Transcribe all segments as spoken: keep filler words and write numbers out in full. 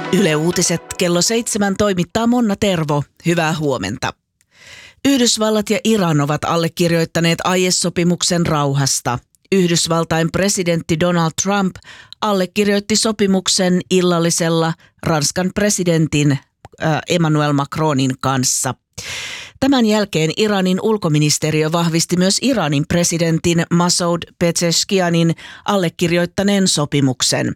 Yle Uutiset kello seitsemän toimittaa Monna Tervo. Hyvää huomenta. Yhdysvallat ja Iran ovat allekirjoittaneet aiesopimuksen rauhasta. Yhdysvaltain presidentti Donald Trump allekirjoitti sopimuksen illallisella Ranskan presidentin äh, Emmanuel Macronin kanssa. Tämän jälkeen Iranin ulkoministeriö vahvisti myös Iranin presidentin Masoud Pezeshkianin allekirjoittaneen sopimuksen.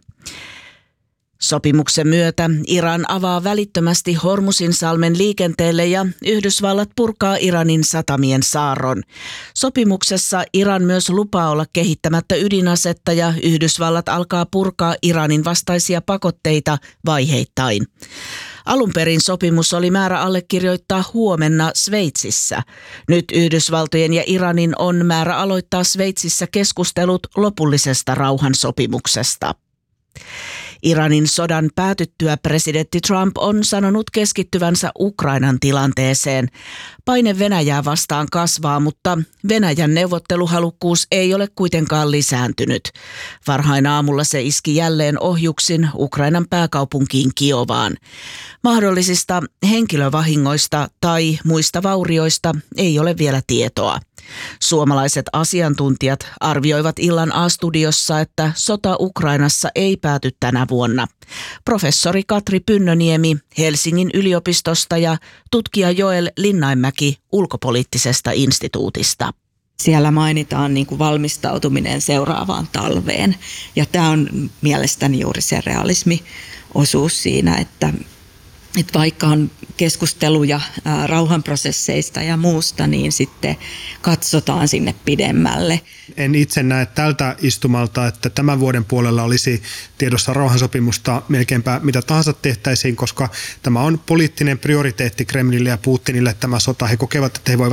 Sopimuksen myötä Iran avaa välittömästi Hormuzinsalmen liikenteelle ja Yhdysvallat purkaa Iranin satamien saarron. Sopimuksessa Iran myös lupaa olla kehittämättä ydinasetta ja Yhdysvallat alkaa purkaa Iranin vastaisia pakotteita vaiheittain. Alun perin sopimus oli määrä allekirjoittaa huomenna Sveitsissä. Nyt Yhdysvaltojen ja Iranin on määrä aloittaa Sveitsissä keskustelut lopullisesta rauhansopimuksesta. Iranin sodan päätyttyä presidentti Trump on sanonut keskittyvänsä Ukrainan tilanteeseen. Paine Venäjää vastaan kasvaa, mutta Venäjän neuvotteluhalukkuus ei ole kuitenkaan lisääntynyt. Varhain aamulla se iski jälleen ohjuksin Ukrainan pääkaupunkiin Kiovaan. Mahdollisista henkilövahingoista tai muista vaurioista ei ole vielä tietoa. Suomalaiset asiantuntijat arvioivat illan A-studiossa, että sota Ukrainassa ei pääty tänä vuonna. Professori Katri Pynnöniemi Helsingin yliopistosta ja tutkija Joel Linnainmäki ulkopoliittisesta instituutista. Siellä mainitaan niin kuin valmistautuminen seuraavaan talveen ja tämä on mielestäni juuri se realismiosuus siinä, että Että vaikka on keskusteluja ää, rauhanprosesseista ja muusta, niin sitten katsotaan sinne pidemmälle. En itse näe tältä istumalta, että tämän vuoden puolella olisi tiedossa rauhansopimusta melkeinpä mitä tahansa tehtäisiin, koska tämä on poliittinen prioriteetti Kremlille ja Putinille tämä sota. He kokevat, että he voivat